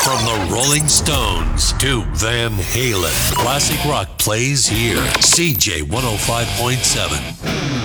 From the Rolling Stones to Van Halen, classic rock plays here. CJ 105.7.